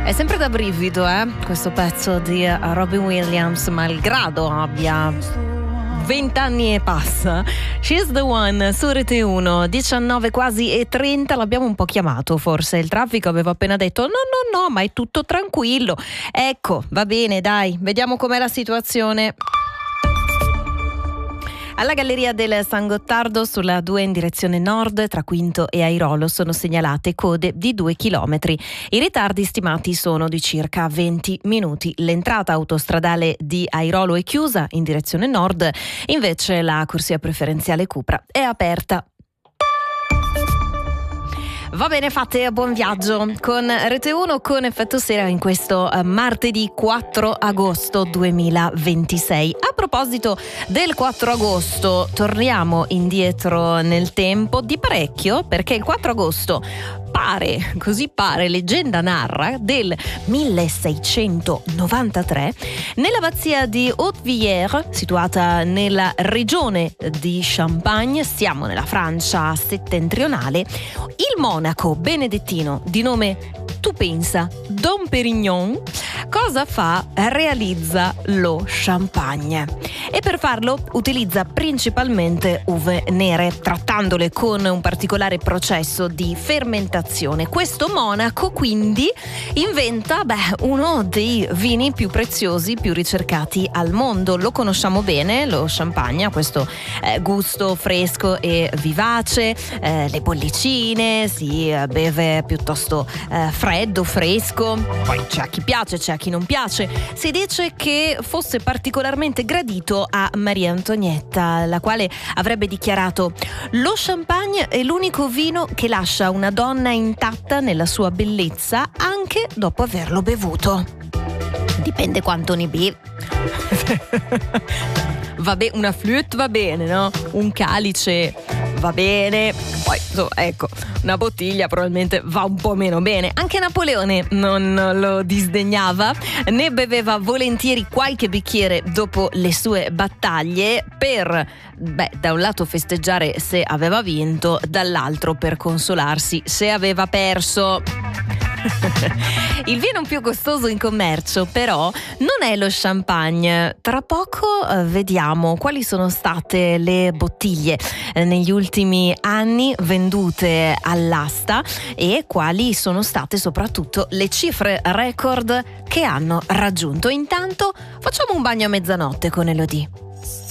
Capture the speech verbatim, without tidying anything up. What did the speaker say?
È sempre da brivido, eh? Questo pezzo di Robin Williams, malgrado abbia vent'anni e passa. She's the One su Rete uno, diciannove quasi e trenta. L'abbiamo un po' chiamato, forse il traffico aveva appena detto no no no, ma è tutto tranquillo. Ecco, va bene, dai, vediamo com'è la situazione. Alla galleria del San Gottardo sulla due in direzione nord tra Quinto e Airolo sono segnalate code di due chilometri. I ritardi stimati sono di circa venti minuti. L'entrata autostradale di Airolo è chiusa in direzione nord, invece la corsia preferenziale Cupra è aperta. Va bene, fate buon viaggio con Rete uno con Effetto Sera in questo uh, martedì quattro agosto duemilaventisei. A proposito del quattro agosto, torniamo indietro nel tempo di parecchio, perché il quattro agosto pare, così pare, leggenda narra, del milleseicentonovantatré, nell'abbazia di Haute-Villers, situata nella regione di Champagne, siamo nella Francia settentrionale, il monaco benedettino di nome, tu pensa, Dom Pérignon, cosa fa? Realizza lo champagne e per farlo utilizza principalmente uve nere, trattandole con un particolare processo di fermentazione. Questo monaco quindi inventa beh, uno dei vini più preziosi, più ricercati al mondo. Lo conosciamo bene, lo champagne, ha questo eh, gusto fresco e vivace, eh, le bollicine, si eh, beve piuttosto eh, freddo, fresco, poi c'è a chi piace, c'è a chi non piace. Si dice che fosse particolarmente gradito a Maria Antonietta, la quale avrebbe dichiarato: lo champagne è l'unico vino che lascia una donna intatta nella sua bellezza anche dopo averlo bevuto. Dipende quanto ne bevi. Va bene, una flûte va bene, no? Un calice va bene, poi insomma, ecco, una bottiglia probabilmente va un po' meno bene. Anche Napoleone non lo disdegnava, ne beveva volentieri qualche bicchiere dopo le sue battaglie per, beh, da un lato festeggiare se aveva vinto, dall'altro per consolarsi se aveva perso. Il vino più costoso in commercio però non è lo champagne. Tra poco eh, vediamo quali sono state le bottiglie eh, negli ultimi anni vendute all'asta e quali sono state soprattutto le cifre record che hanno raggiunto. Intanto facciamo un bagno a mezzanotte con Elodie.